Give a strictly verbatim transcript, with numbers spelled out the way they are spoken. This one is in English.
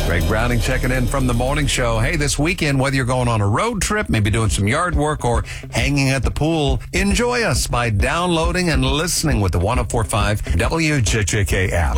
Greg Browning checking in from the morning show. Hey, this weekend, whether you're going on a road trip, maybe doing some yard work, or hanging at the pool, enjoy us by downloading and listening with the one oh four point five W J J K app.